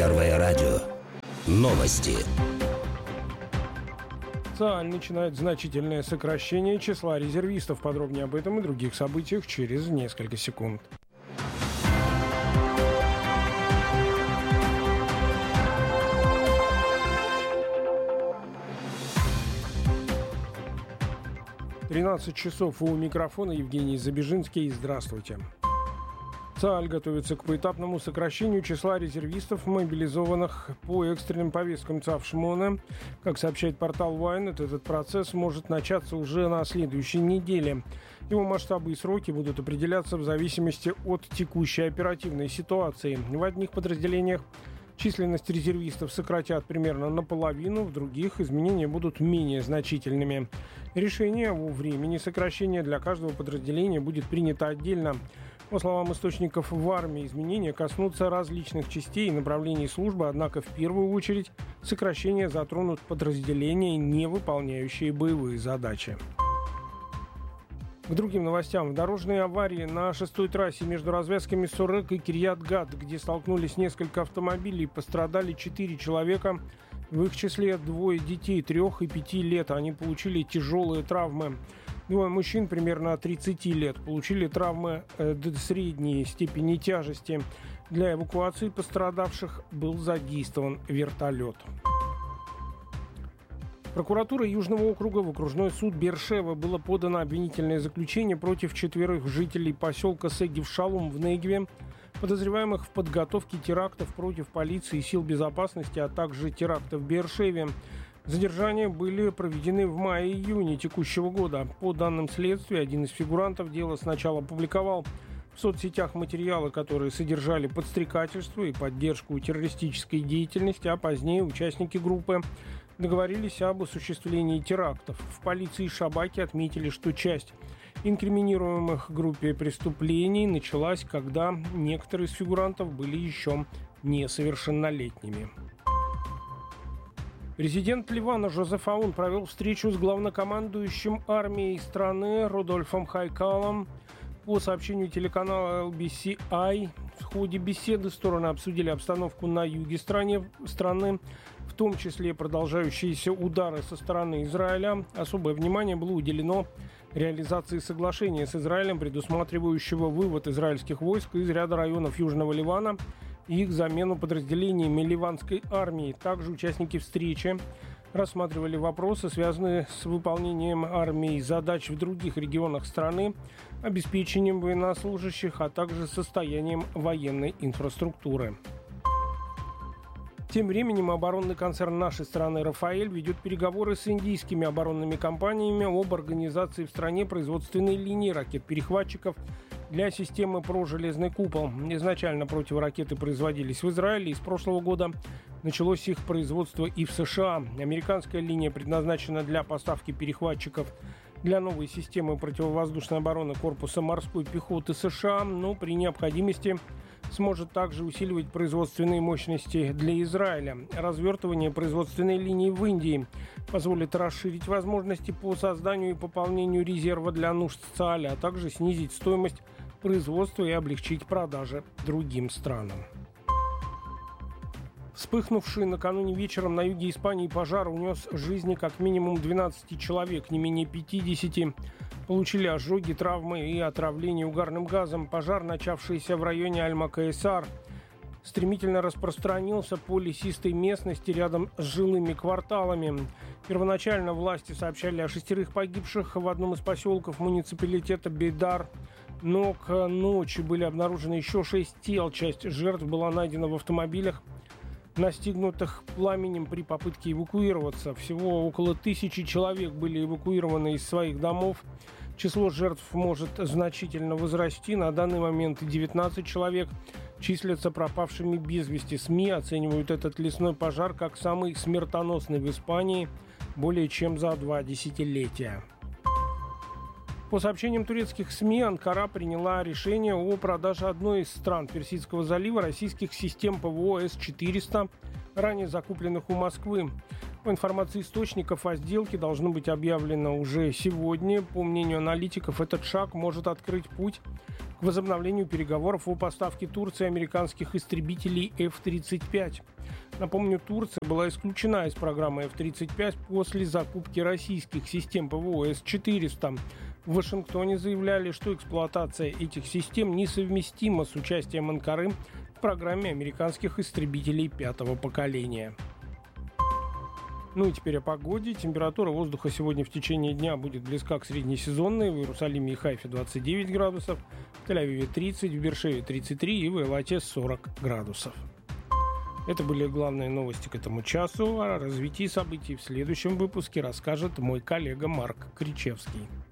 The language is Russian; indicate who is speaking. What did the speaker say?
Speaker 1: Первое радио. Новости.
Speaker 2: ЦАЛЬ начинает значительное сокращение числа резервистов. Подробнее об этом и других событиях через несколько секунд. «13 часов» у микрофона Евгений Забежинский. Здравствуйте. ЦАЛЬ готовится к поэтапному сокращению числа резервистов, мобилизованных по экстренным повесткам ЦАВ ШМОНа. Как сообщает портал Ynet, этот процесс может начаться уже на следующей неделе. Его масштабы и сроки будут определяться в зависимости от текущей оперативной ситуации. В одних подразделениях численность резервистов сократят примерно наполовину, в других изменения будут менее значительными. Решение о времени сокращения для каждого подразделения будет принято отдельно. По словам источников в армии, изменения коснутся различных частей и направлений службы, однако в первую очередь сокращения затронут подразделения, не выполняющие боевые задачи. К другим новостям. Дорожные аварии на 6-й трассе между развязками Сорек и Кирьят-Гат, где столкнулись несколько автомобилей, пострадали 4 человека. В их числе 2 детей 3 и 5 лет. Они получили тяжелые травмы. 2 мужчин примерно 30 лет получили травмы средней степени тяжести. Для эвакуации пострадавших был задействован вертолет. Прокуратурой Южного округа в окружной суд Бершева было подано обвинительное заключение против 4 жителей поселка Сегив-Шалум в Негеве, подозреваемых в подготовке терактов против полиции и сил безопасности, а также терактов в Бершеве. Задержания были проведены в мае-июне текущего года. По данным следствия, один из фигурантов дела сначала опубликовал в соцсетях материалы, которые содержали подстрекательство и поддержку террористической деятельности, а позднее участники группы договорились об осуществлении терактов. В полиции Шабаки отметили, что часть инкриминируемых группе преступлений началась, когда некоторые из фигурантов были еще несовершеннолетними. Президент Ливана Жозеф Аун провел встречу с главнокомандующим армией страны Рудольфом Хайкалом. По сообщению телеканала LBC-I, в ходе беседы стороны обсудили обстановку на юге страны, в том числе продолжающиеся удары со стороны Израиля. Особое внимание было уделено реализации соглашения с Израилем, предусматривающего вывод израильских войск из ряда районов Южного Ливана и их замену подразделениями ливанской армии. Также участники встречи рассматривали вопросы, связанные с выполнением армией задач в других регионах страны, обеспечением военнослужащих, а также состоянием военной инфраструктуры. Тем временем оборонный концерн нашей страны «Рафаэль» ведет переговоры с индийскими оборонными компаниями об организации в стране производственной линии ракет-перехватчиков для системы ПРО «Железный купол». Изначально противоракеты производились в Израиле, и с прошлого года началось их производство и в США. Американская линия предназначена для поставки перехватчиков для новой системы противовоздушной обороны корпуса морской пехоты США, но при необходимости сможет также усиливать производственные мощности для Израиля. Развертывание производственной линии в Индии позволит расширить возможности по созданию и пополнению резерва для нужд ЦАЛя, а также снизить стоимость производства и облегчить продажи другим странам. Вспыхнувший накануне вечером на юге Испании пожар унес жизни как минимум 12 человек, не менее 50 получили ожоги, травмы и отравление угарным газом. Пожар, начавшийся в районе Аль-Макаисар, стремительно распространился по лесистой местности рядом с жилыми кварталами. Первоначально власти сообщали о 6 погибших в одном из поселков муниципалитета Бейдар, но к ночи были обнаружены еще 6 тел. Часть жертв была найдена в автомобилях, настигнутых пламенем при попытке эвакуироваться. Всего около 1000 человек были эвакуированы из своих домов. Число жертв может значительно возрасти. На данный момент 19 человек числятся пропавшими без вести. СМИ оценивают этот лесной пожар как самый смертоносный в Испании более чем за 2 десятилетия. По сообщениям турецких СМИ, Анкара приняла решение о продаже одной из стран Персидского залива российских систем ПВО С-400, ранее закупленных у Москвы. По информации источников, о сделке должно быть объявлено уже сегодня. По мнению аналитиков, этот шаг может открыть путь к возобновлению переговоров о поставке Турции американских истребителей F-35. Напомню, Турция была исключена из программы F-35 после закупки российских систем ПВО С-400. В Вашингтоне заявляли, что эксплуатация этих систем несовместима с участием Анкары в программе американских истребителей пятого поколения. Ну и теперь о погоде. Температура воздуха сегодня в течение дня будет близка к среднесезонной. В Иерусалиме и Хайфе 29 градусов, в Тель-Авиве 30, в Бершеве 33 и в Элате 40 градусов. Это были главные новости к этому часу. О развитии событий в следующем выпуске расскажет мой коллега Марк Кричевский.